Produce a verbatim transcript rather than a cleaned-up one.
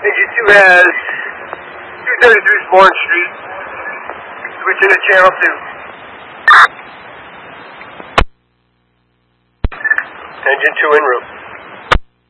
Engine two has two thirty-three Bourne Street. Switching to channel two. Engine two en route.